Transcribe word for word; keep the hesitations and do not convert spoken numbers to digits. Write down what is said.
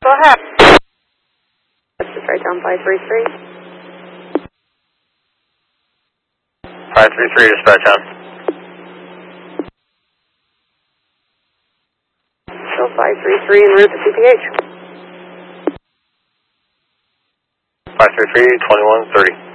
go ahead. Let's just write down five three three. five three three, dispatch on. So five three three en route to C P H. five three three, twenty-one thirty.